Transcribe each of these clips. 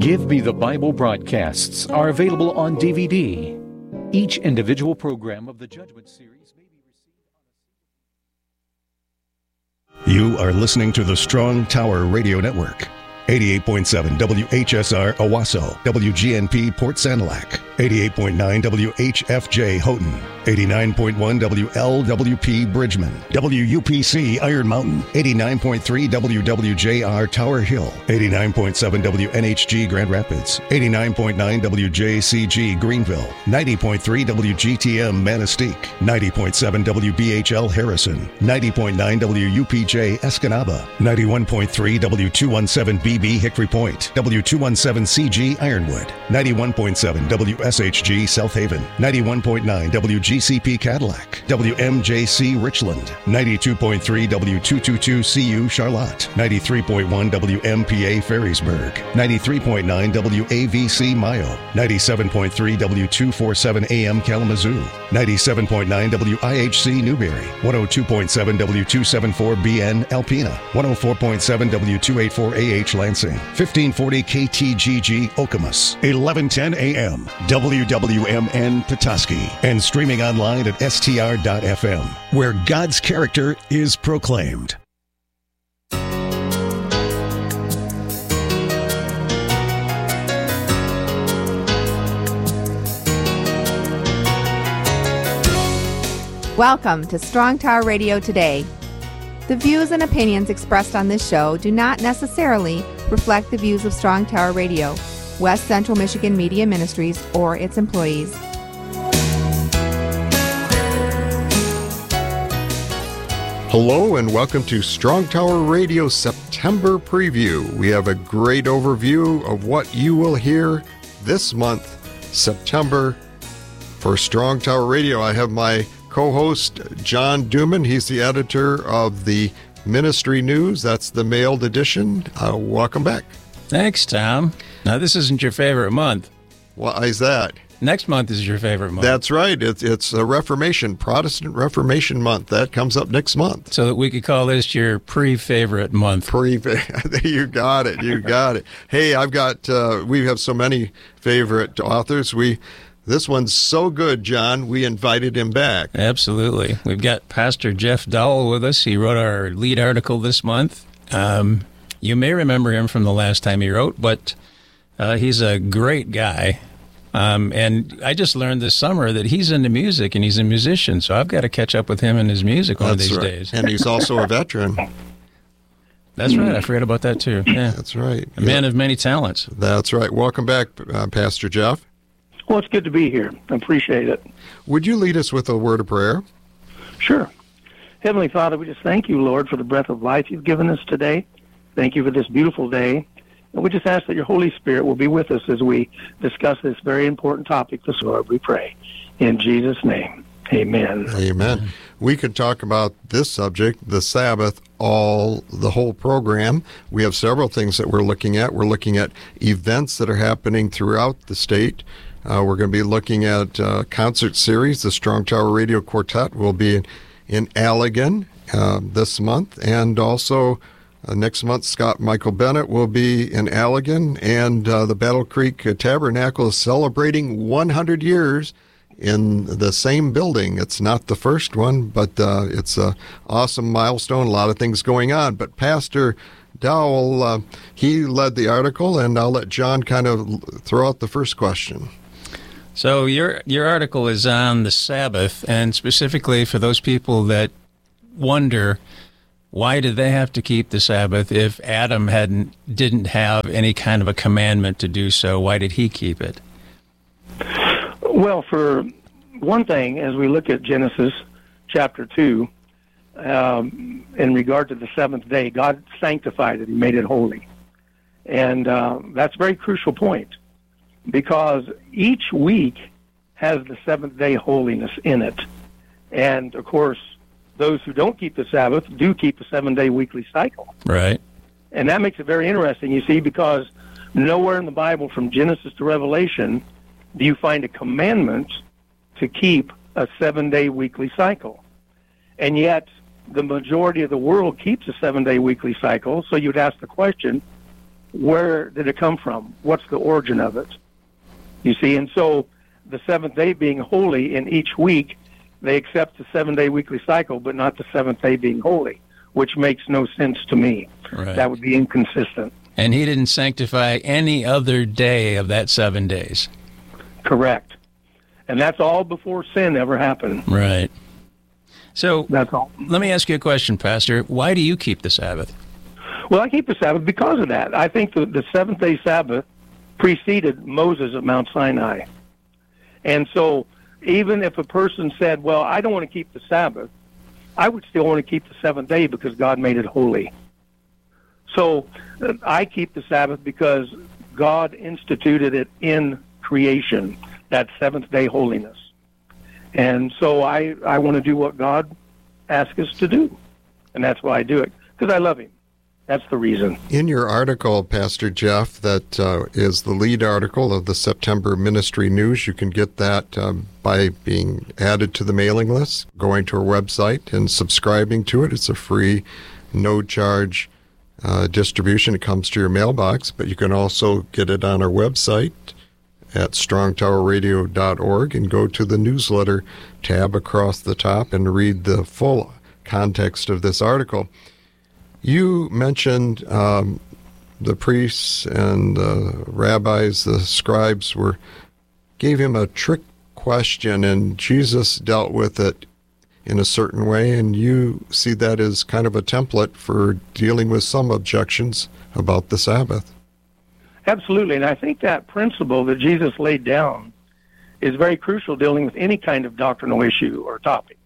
Give Me the Bible broadcasts are available on DVD. Each individual program of the Judgment Series may be received. You are listening to the Strong Tower Radio Network. 88.7 WHSR Owasso, WGNP Port Sanilac, 88.9 WHFJ Houghton, 89.1 WLWP Bridgman, WUPC Iron Mountain, 89.3 WWJR Tower Hill, 89.7 WNHG Grand Rapids, 89.9 WJCG Greenville, 90.3 WGTM Manistee, 90.7 WBHL Harrison, 90.9 WUPJ Escanaba, 91.3 W217B Hickory Point, W217CG Ironwood, 91.7 WSHG South Haven, 91.9 WGCP Cadillac, WMJC Richland, 92.3 W222CU Charlotte, 93.1 WMPA Ferrysburg, 93.9 WAVC Mayo, 97.3 W247 AM Kalamazoo, 97.9 WIHC Newberry, 102.7 W274BN Alpena, 104.7 W284AH Lansing, 1540 KTGG Okemos, 1110 AM, WWMN Petoskey, and streaming online at str.fm, where God's character is proclaimed. Welcome to Strong Tower Radio Today. The views and opinions expressed on this show do not necessarily reflect the views of Strong Tower Radio, West Central Michigan Media Ministries, or its employees. Hello and welcome to Strong Tower Radio September Preview. We have a great overview of what you will hear this month, September. For Strong Tower Radio, I have my co-host, John Duman. He's the editor of the Ministry News. That's the mailed edition. Welcome back. Thanks, Tom. Now, this isn't your favorite month. Why is that? Next month is your favorite month. That's right. It's a Reformation, Protestant Reformation month. That comes up next month. So that we could call this your pre-favorite month. You got it. You got it. Hey, we have so many favorite authors. This one's so good, John, we invited him back. Absolutely. We've got Pastor Jeff Dowell with us. He wrote our lead article this month. You may remember him from the last time he wrote, but he's a great guy. And I just learned this summer that he's into music and he's a musician, so I've got to catch up with him and his music one of these days. And he's also a veteran. That's right. I forgot about that, too. Yeah. That's right. A man of many talents. That's right. Welcome back, Pastor Jeff. Well, it's good to be here. I appreciate it. Would you lead us with a word of prayer? Sure. Heavenly Father, we just thank you, Lord, for the breath of life you've given us today. Thank you for this beautiful day. And we just ask that your Holy Spirit will be with us as we discuss this very important topic this Lord, we pray. In Jesus' name, amen. Amen. We could talk about this subject, the Sabbath, the whole program. We have several things that we're looking at. We're looking at events that are happening throughout the state. We're going to be looking at a concert series. The Strong Tower Radio Quartet will be in Allegan this month. And also next month, Scott Michael Bennett will be in Allegan. And the Battle Creek Tabernacle is celebrating 100 years in the same building. It's not the first one, but it's an awesome milestone. A lot of things going on. But Pastor Dowell, he led the article, and I'll let John kind of throw out the first question. So your article is on the Sabbath, and specifically for those people that wonder, why did they have to keep the Sabbath if Adam didn't have any kind of a commandment to do so? Why did he keep it? Well, for one thing, as we look at Genesis chapter 2, in regard to the seventh day, God sanctified it. He made it holy. And that's a very crucial point, because each week has the seventh day holiness in it. And, of course, those who don't keep the Sabbath do keep the 7-day weekly cycle. Right. And that makes it very interesting, you see, because nowhere in the Bible from Genesis to Revelation do you find a commandment to keep a 7-day weekly cycle. And yet the majority of the world keeps a 7-day weekly cycle, so you'd ask the question, where did it come from? What's the origin of it? You see, and so the seventh day being holy in each week, they accept the 7-day weekly cycle, but not the seventh day being holy, which makes no sense to me. Right. That would be inconsistent. And he didn't sanctify any other day of that 7 days. Correct. And that's all before sin ever happened. Right. So That's all. let me ask you a question, Pastor. Why do you keep the Sabbath? Well, I keep the Sabbath because of that. I think the seventh-day Sabbath preceded Moses at Mount Sinai. And so even if a person said, well, I don't want to keep the Sabbath, I would still want to keep the seventh day because God made it holy. So I keep the Sabbath because God instituted it in creation, that seventh-day holiness. And so I want to do what God asks us to do, and that's why I do it, because I love him. That's the reason. In your article, Pastor Jeff, that is the lead article of the September Ministry News. You can get that by being added to the mailing list, going to our website and subscribing to it. It's a free, no-charge distribution. It comes to your mailbox, but you can also get it on our website at strongtowerradio.org and go to the newsletter tab across the top and read the full context of this article. You mentioned the priests and the rabbis, the scribes, gave him a trick question, and Jesus dealt with it in a certain way, and you see that as kind of a template for dealing with some objections about the Sabbath. Absolutely, and I think that principle that Jesus laid down is very crucial dealing with any kind of doctrinal issue or topic.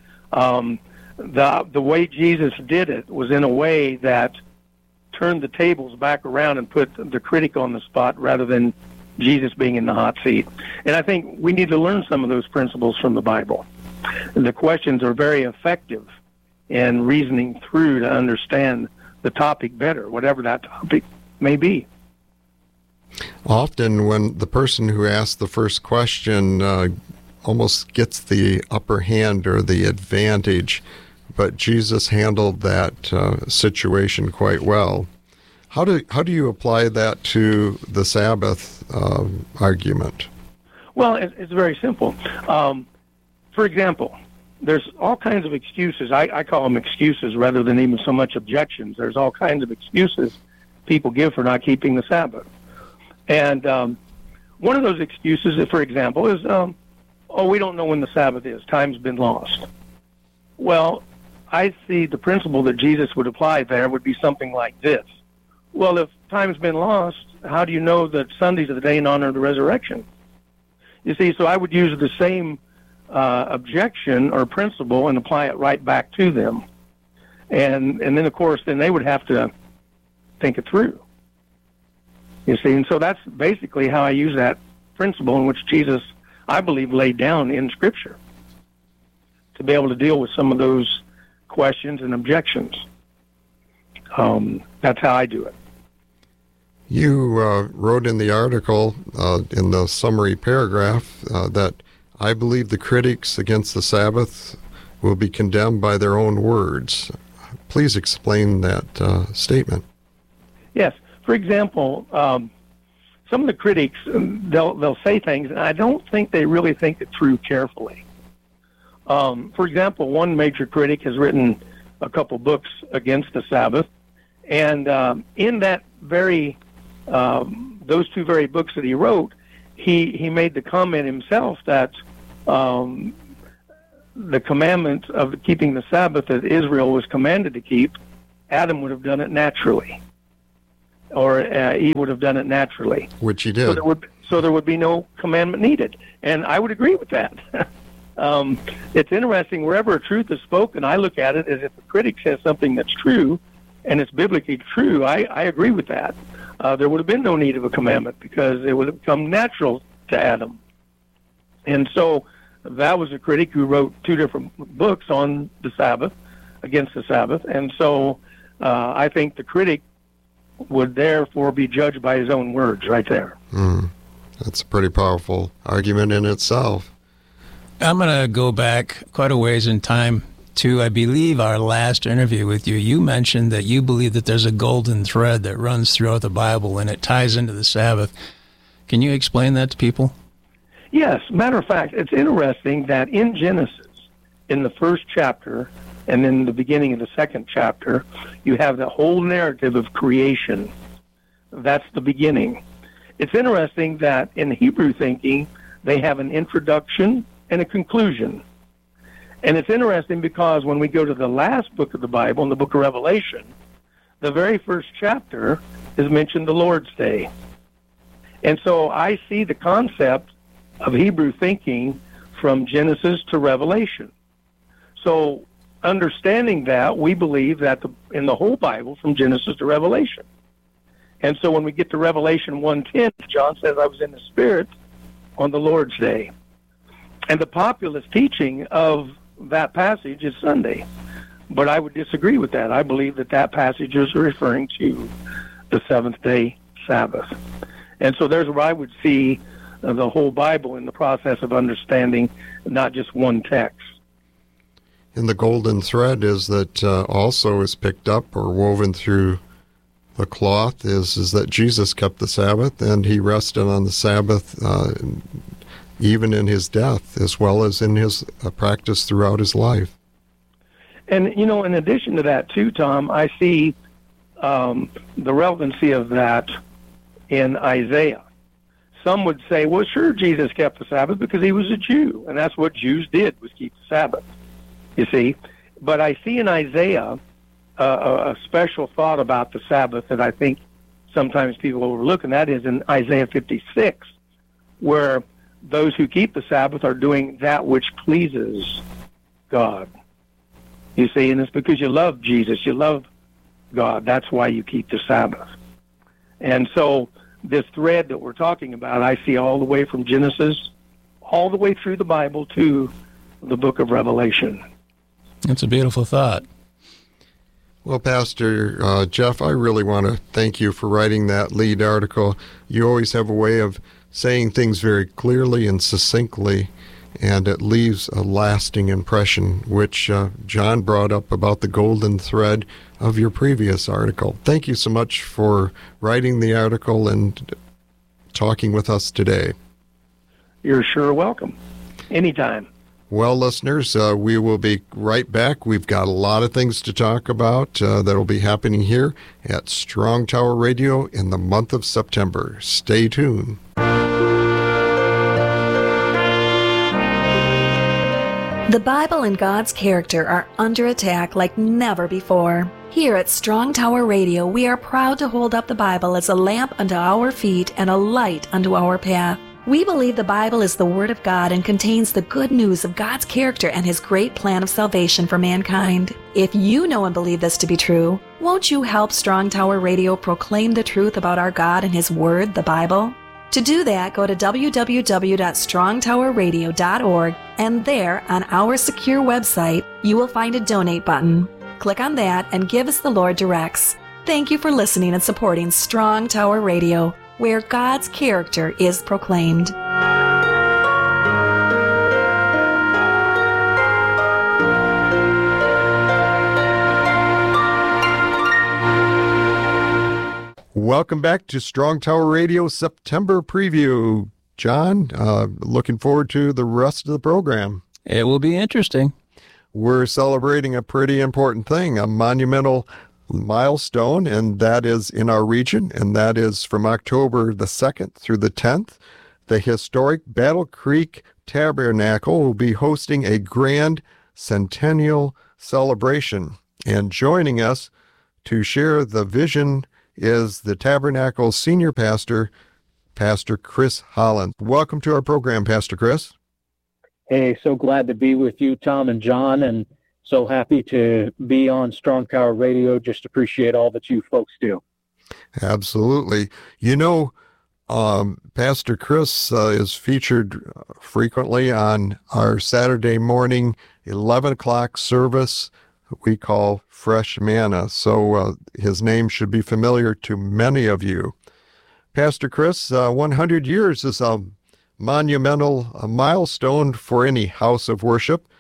The way Jesus did it was in a way that turned the tables back around and put the critic on the spot rather than Jesus being in the hot seat. And I think we need to learn some of those principles from the Bible. And the questions are very effective in reasoning through to understand the topic better, whatever that topic may be. Often when the person who asked the first question almost gets the upper hand or the advantage, but Jesus handled that situation quite well. How do you apply that to the Sabbath argument? Well, it's very simple. For example, there's all kinds of excuses. I call them excuses rather than even so much objections. There's all kinds of excuses people give for not keeping the Sabbath. And one of those excuses, for example, is, we don't know when the Sabbath is. Time's been lost. Well, I see the principle that Jesus would apply there would be something like this. Well, if time's been lost, how do you know that Sunday's the day in honor of the resurrection? You see, so I would use the same objection or principle and apply it right back to them. And then, of course, then they would have to think it through. You see, and so that's basically how I use that principle in which Jesus, I believe, laid down in Scripture to be able to deal with some of those questions and objections. That's how I do it. You wrote in the article, in the summary paragraph, that I believe the critics against the Sabbath will be condemned by their own words. Please explain that statement. Yes. For example, some of the critics, they'll say things, and I don't think they really think it through carefully. For example, one major critic has written a couple books against the Sabbath, and in that those two very books that he wrote, he made the comment himself that the commandment of keeping the Sabbath that Israel was commanded to keep, Adam would have done it naturally, or Eve would have done it naturally. Which he did. So there would be no commandment needed, and I would agree with that. It's interesting, wherever a truth is spoken, I look at it as if a critic says something that's true, and it's biblically true. I agree with that. There would have been no need of a commandment because it would have come natural to Adam. And so that was a critic who wrote two different books on the Sabbath, against the Sabbath. And so I think the critic would therefore be judged by his own words right there. That's a pretty powerful argument in itself. I'm going to go back quite a ways in time to, I believe, our last interview with you, you mentioned that you believe that there's a golden thread that runs throughout the Bible and it ties into the Sabbath. Can you explain that to people? Yes. Matter of fact, it's interesting that in Genesis, in the first chapter and in the beginning of the second chapter, you have the whole narrative of creation. That's the beginning. It's interesting that in Hebrew thinking, they have an introduction and a conclusion. And it's interesting because when we go to the last book of the Bible, in the book of Revelation, the very first chapter is mentioned the Lord's Day. And so I see the concept of Hebrew thinking from Genesis to Revelation. So understanding that, we believe that in the whole Bible, from Genesis to Revelation. And so when we get to Revelation 1:10, John says, I was in the Spirit on the Lord's Day. And the populist teaching of that passage is Sunday. But I would disagree with that. I believe that that passage is referring to the seventh-day Sabbath. And so there's where I would see the whole Bible in the process of understanding not just one text. And the golden thread is that also is picked up or woven through the cloth is that Jesus kept the Sabbath, and he rested on the Sabbath even in his death, as well as in his practice throughout his life. And, you know, in addition to that, too, Tom, I see the relevancy of that in Isaiah. Some would say, well, sure, Jesus kept the Sabbath because he was a Jew, and that's what Jews did, was keep the Sabbath, you see. But I see in Isaiah a special thought about the Sabbath that I think sometimes people overlook, and that is in Isaiah 56, where those who keep the Sabbath are doing that which pleases God. You see, and it's because you love Jesus, you love God. That's why you keep the Sabbath. And so this thread that we're talking about, I see all the way from Genesis, all the way through the Bible to the book of Revelation. That's a beautiful thought. Well, Pastor Jeff, I really want to thank you for writing that lead article. You always have a way of saying things very clearly and succinctly, and it leaves a lasting impression, which John brought up about the golden thread of your previous article. Thank you so much for writing the article and talking with us today. You're sure welcome. Anytime. Well, listeners, we will be right back. We've got a lot of things to talk about that will be happening here at Strong Tower Radio in the month of September. Stay tuned. The Bible and God's character are under attack like never before. Here at Strong Tower Radio, we are proud to hold up the Bible as a lamp unto our feet and a light unto our path. We believe the Bible is the Word of God and contains the good news of God's character and His great plan of salvation for mankind. If you know and believe this to be true, won't you help Strong Tower Radio proclaim the truth about our God and His Word, the Bible? To do that, go to www.strongtowerradio.org, and there, on our secure website, you will find a donate button. Click on that and give as the Lord directs. Thank you for listening and supporting Strong Tower Radio, where God's character is proclaimed. Welcome back to Strong Tower Radio September preview. John, looking forward to the rest of the program. It will be interesting. We're celebrating a pretty important thing, a monumental milestone, and that is in our region, and that is from October the 2nd through the 10th. The historic Battle Creek Tabernacle will be hosting a grand centennial celebration. And joining us to share the vision is the Tabernacle's senior pastor, Pastor Chris Holland. Welcome to our program, Pastor Chris. Hey, so glad to be with you, Tom and John, and so happy to be on Strong Tower Radio. Just appreciate all that you folks do. Absolutely. You know, Pastor Chris is featured frequently on our Saturday morning 11 o'clock service we call Fresh Manna, so his name should be familiar to many of you. Pastor Chris, 100 years is a monumental milestone for any house of worship,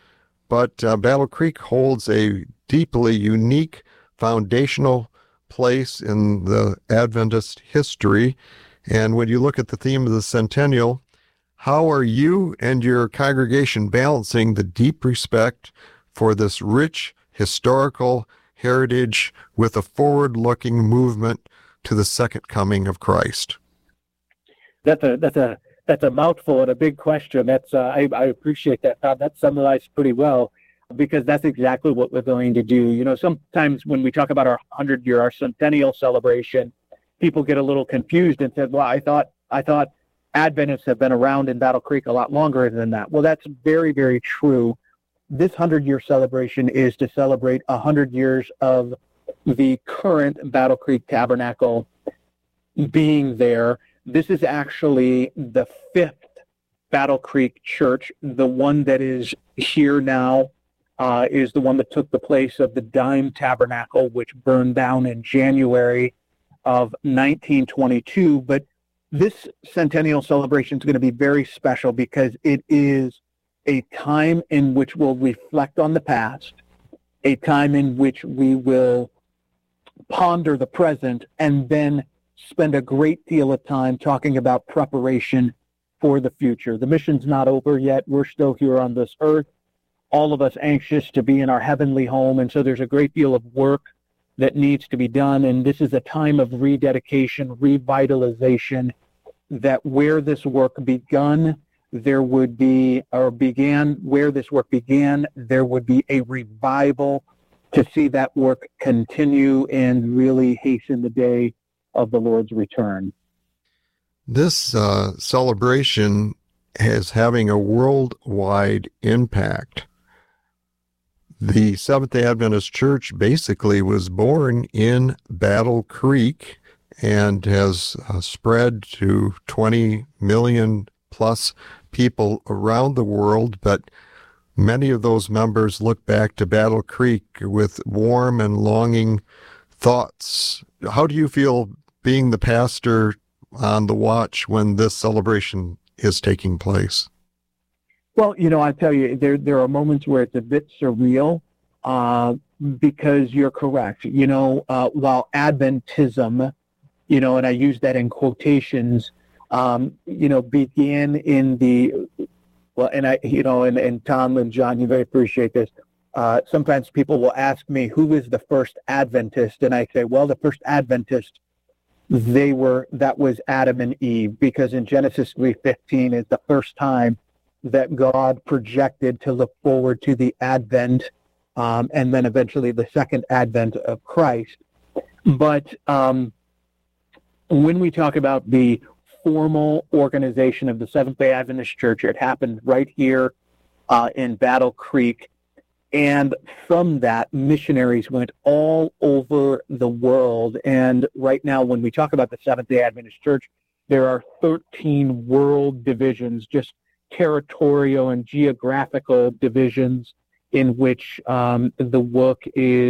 but Battle Creek holds a deeply unique foundational place in the Adventist history. And when you look at the theme of the centennial, how are you and your congregation balancing the deep respect for this rich historical heritage with a forward-looking movement to the second coming of Christ? That's a mouthful and a big question. That's I appreciate that, Todd. That's summarized pretty well, because that's exactly what we're going to do. You know, sometimes when we talk about our 100-year, our centennial celebration, people get a little confused and said, "Well, I thought Adventists have been around in Battle Creek a lot longer than that." Well, that's very, very true. This 100-year celebration is to celebrate 100 years of the current Battle Creek Tabernacle being there. This is actually the 5th Battle Creek Church. The one that is here now is the one that took the place of the Dime Tabernacle, which burned down in January of 1922. But this centennial celebration is going to be very special because it is a time in which we'll reflect on the past, a time in which we will ponder the present, and then spend a great deal of time talking about preparation for the future. The mission's not over yet. We're still here on this earth, all of us anxious to be in our heavenly home, and so there's a great deal of work that needs to be done, and this is a time of rededication, revitalization, that where this work began, there would be a revival to see that work continue and really hasten the day of the Lord's return. This celebration is having a worldwide impact. The Seventh-day Adventist Church basically was born in Battle Creek and has spread to 20 million plus people around the world, but many of those members look back to Battle Creek with warm and longing thoughts. How do you feel being the pastor on the watch when this celebration is taking place? Well, you know, I tell you, there are moments where it's a bit surreal because you're correct. You know, while Adventism, you know, and I use that in quotations, you know, began in the, well, and I, you know, and Tom and John, you very appreciate this. Sometimes people will ask me, who is the first Adventist? And I say, well, the first Adventist, that was Adam and Eve, because in Genesis 3:15 is the first time that God projected to look forward to the advent, and then eventually the second advent of Christ. But when we talk about the formal organization of the Seventh-day Adventist Church, it happened right here in Battle Creek. And from that, missionaries went all over the world. And right now, when we talk about the Seventh-day Adventist Church, there are 13 world divisions, just territorial and geographical divisions, in which the work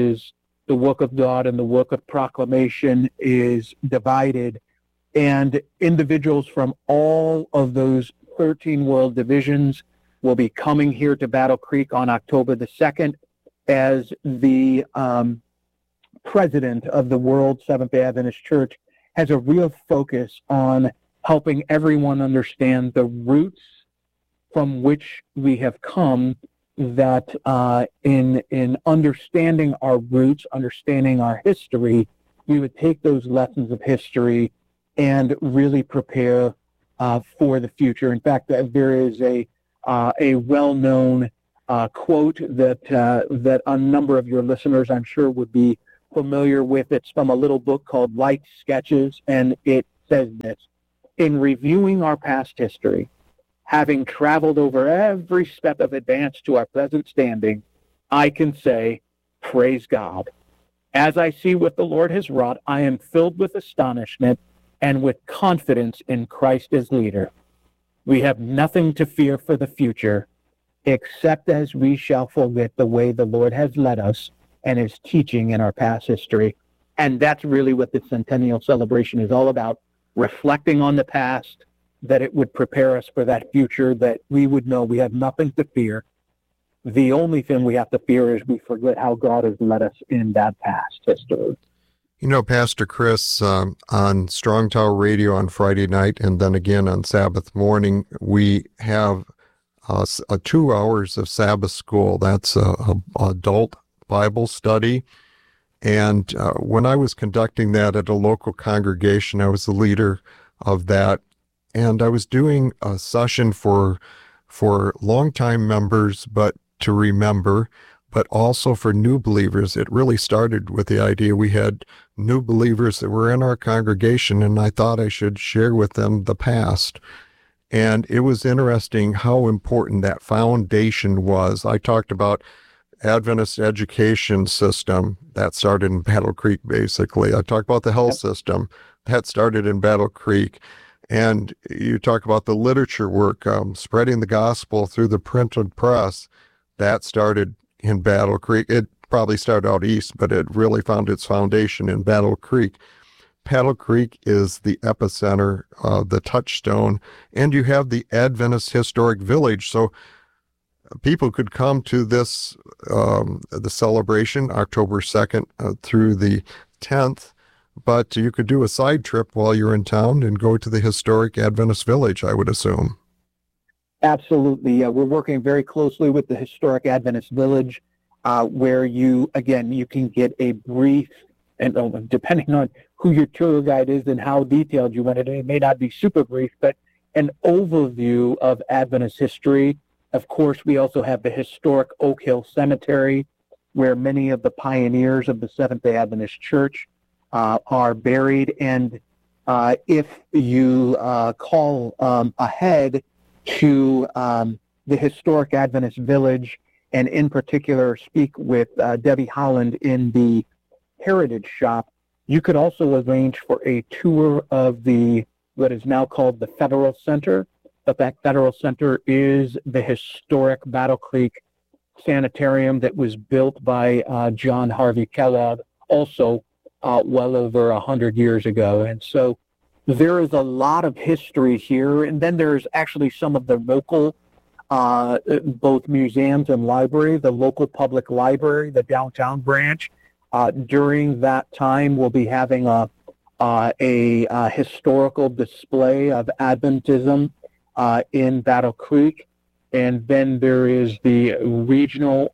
of God and the work of proclamation is divided. And individuals from all of those 13 world divisions will be coming here to Battle Creek on October the 2nd as the president of the World Seventh-day Adventist Church has a real focus on helping everyone understand the roots from which we have come, that in understanding our roots, understanding our history, we would take those lessons of history and really prepare for the future. In fact, there is a well-known quote that a number of your listeners, I'm sure, would be familiar with. It's from a little book called Light Sketches, and it says this: in reviewing our past history, having traveled over every step of advance to our present standing, I can say, praise God. As I see what the Lord has wrought, I am filled with astonishment and with confidence in Christ as leader. We have nothing to fear for the future, except as we shall forget the way the Lord has led us and is teaching in our past history. And that's really what the Centennial Celebration is all about, reflecting on the past, that it would prepare us for that future, that we would know we have nothing to fear, The only thing we have to fear is we forget how God has led us in that past history. You know, Pastor Chris, on Strong Tower Radio on Friday night and then again on Sabbath morning, we have 2 hours of Sabbath school. That's a adult Bible study. And when I was conducting that at a local congregation, I was the leader of that. And I was doing a session for longtime members, but to remember, but also for new believers. It really started with the idea we had new believers that were in our congregation, and I thought I should share with them the past. And it was interesting how important that foundation was. I talked about Adventist education system that started in Battle Creek, basically. I talked about the health system that started in Battle Creek. And you talk about the literature work, spreading the gospel through the printed press, that started in Battle Creek. It probably started out east, but it really found its foundation in Battle Creek. Battle Creek is the epicenter, the touchstone, and you have the Adventist Historic Village. So people could come to this, the celebration, October 2nd through the 10th, but you could do a side trip while you're in town and go to the historic Adventist Village, I would assume. Absolutely. We're working very closely with the historic Adventist Village, where you can get a brief, and depending on who your tour guide is and how detailed you want it may not be super brief, but an overview of Adventist history. Of course, we also have the historic Oak Hill Cemetery, where many of the pioneers of the Seventh-day Adventist Church are buried. And if you call ahead to the historic Adventist Village, and in particular speak with Debbie Holland in the Heritage Shop, you could also arrange for a tour of what is now called the Federal Center. But that Federal Center is the historic Battle Creek Sanitarium that was built by John Harvey Kellogg, also well over 100 years ago. And so there is a lot of history here. And then there's actually some of the local, both museums and library, the local public library, the downtown branch. During that time, we'll be having a historical display of Adventism in Battle Creek. And then there is the regional,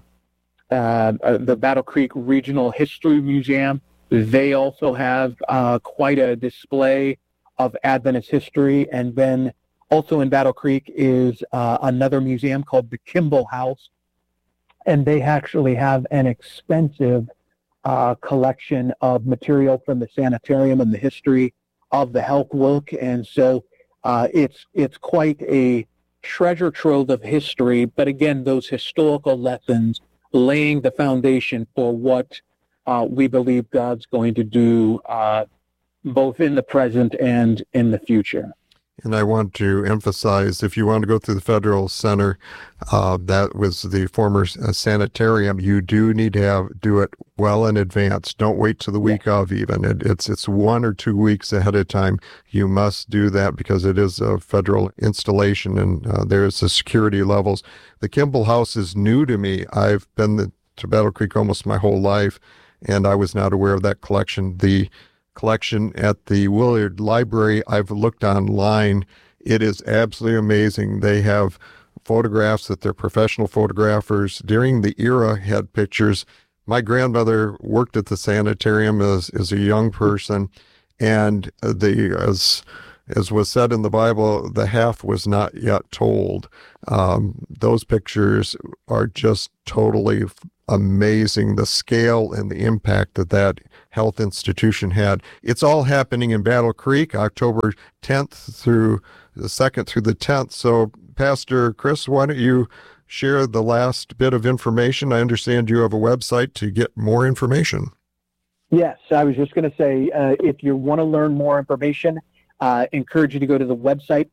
the Battle Creek Regional History Museum. They also have quite a display of Adventist history. And then also in Battle Creek is another museum called the Kimball House. And they actually have an expensive collection of material from the sanitarium and the history of the health work. And so it's quite a treasure trove of history. But again, those historical lessons laying the foundation for what we believe God's going to do both in the present and in the future. And I want to emphasize, if you want to go through the Federal Center, that was the former sanitarium, you do need to do it well in advance. Don't wait till the week of even. It's 1 or 2 weeks ahead of time. You must do that because it is a federal installation and there's the security levels. The Kimball House is new to me. I've been to Battle Creek almost my whole life, and I was not aware of that collection. The collection at the Willard Library, I've looked online. It is absolutely amazing. They have photographs that their professional photographers during the era had pictures. My grandmother worked at the sanitarium as a young person, and as was said in the Bible, the half was not yet told. Those pictures are just totally amazing, the scale and the impact that health institution had. It's all happening in Battle Creek, October 10th through the 2nd through the 10th. So, Pastor Chris, why don't you share the last bit of information? I understand you have a website to get more information. Yes, I was just going to say, if you want to learn more information, encourage you to go to the website,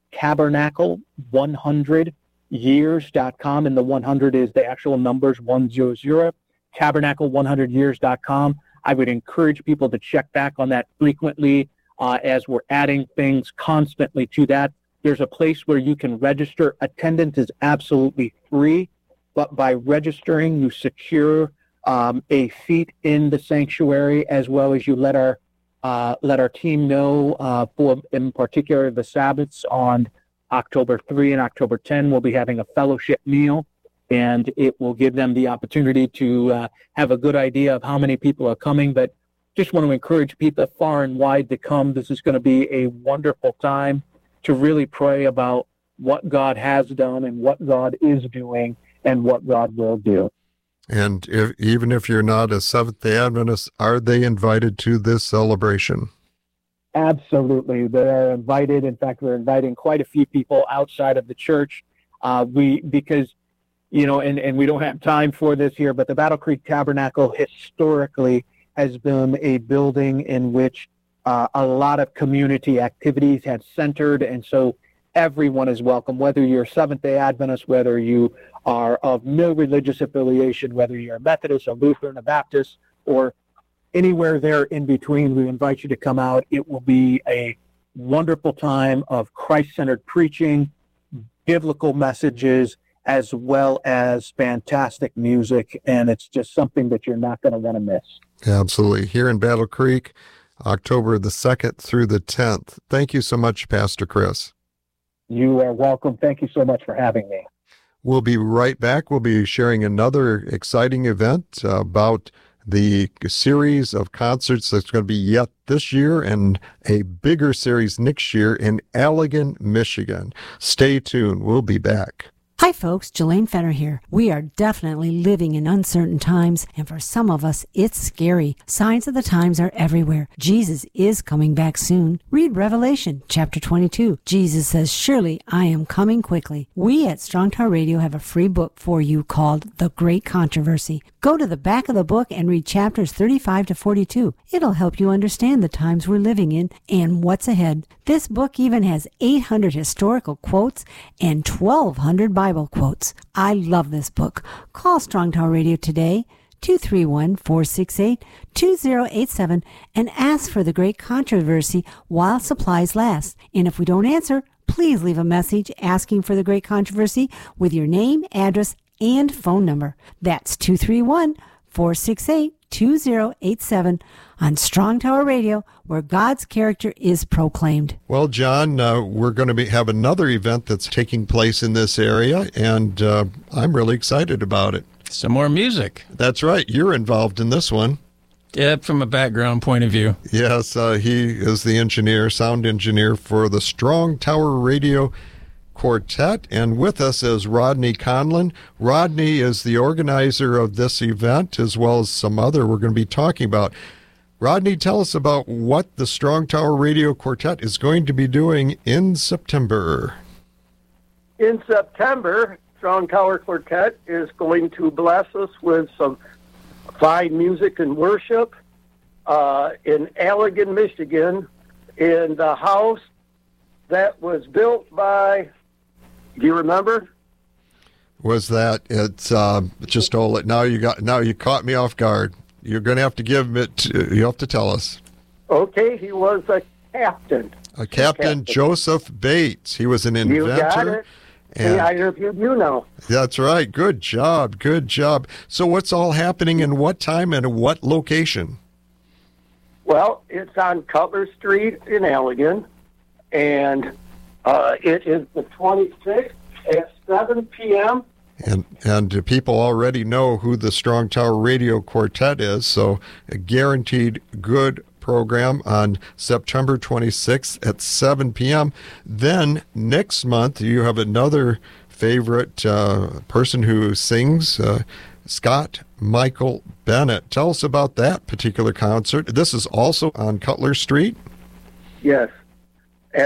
tabernacle100years.com, and the 100 is the actual numbers, 100, tabernacle100years.com. I would encourage people to check back on that frequently as we're adding things constantly to that. There's a place where you can register. Attendance is absolutely free. but by registering, you secure a seat in the sanctuary, as well as you let our team know for, in particular, the Sabbaths on October 3 and October 10. We'll be having a fellowship meal, and it will give them the opportunity to have a good idea of how many people are coming. But just want to encourage people far and wide to come. This is going to be a wonderful time to really pray about what God has done and what God is doing and what God will do. And even if you're not a Seventh-day Adventist, are they invited to this celebration? Absolutely. They're invited. In fact, we're inviting quite a few people outside of the church. Because, you know, and we don't have time for this here, but the Battle Creek Tabernacle historically has been a building in which a lot of community activities have centered. And so everyone is welcome, whether you're Seventh-day Adventist, whether you are of no religious affiliation, whether you're a Methodist, a Lutheran, a Baptist, or anywhere there in between. We invite you to come out. It will be a wonderful time of Christ-centered preaching, biblical messages, as well as fantastic music, and it's just something that you're not going to want to miss. Absolutely. Here in Battle Creek, October the 2nd through the 10th. Thank you so much, Pastor Chris. You are welcome. Thank you so much for having me. We'll be right back. We'll be sharing another exciting event about the series of concerts that's going to be yet this year and a bigger series next year in Allegan, Michigan. Stay tuned. We'll be back. Hi folks, Jelaine Fenner here. We are definitely living in uncertain times, and for some of us, it's scary. Signs of the times are everywhere. Jesus is coming back soon. Read Revelation chapter 22. Jesus says, "Surely I am coming quickly." We at Strong Tower Radio have a free book for you called The Great Controversy. Go to the back of the book and read chapters 35 to 42. It'll help you understand the times we're living in and what's ahead. This book even has 800 historical quotes and 1,200 Bible quotes. I love this book. Call Strong Tower Radio today, 231-468-2087, and ask for The Great Controversy while supplies last. And if we don't answer, please leave a message asking for The Great Controversy with your name, address, and phone number. That's 231-468-2087 on Strong Tower Radio, where God's character is proclaimed. Well, John, we're going to have another event that's taking place in this area, and I'm really excited about it. Some more music. That's right. You're involved in this one. Yeah, from a background point of view. Yes, he is the engineer, sound engineer for the Strong Tower Radio Quartet, and with us is Rodney Conlon. Rodney is the organizer of this event, as well as some other we're going to be talking about. Rodney, tell us about what the Strong Tower Radio Quartet is going to be doing in September. In September, Strong Tower Quartet is going to bless us with some fine music and worship in Allegan, Michigan, in the house that was built by, do you remember? Was that it's just hold it now? You caught me off guard. You're going to have to give it. You have to tell us. Okay, he was a captain. Captain Joseph Bates. He was an inventor. You got it. And I interviewed you now. That's right. Good job. Good job. So what's all happening in what time and what location? Well, it's on Cutler Street in Allegan, and it is the 26th at 7 p.m. And people already know who the Strong Tower Radio Quartet is, so a guaranteed good program on September 26th at 7 p.m. Then next month you have another favorite person who sings, Scott Michael Bennett. Tell us about that particular concert. This is also on Cutler Street? Yes,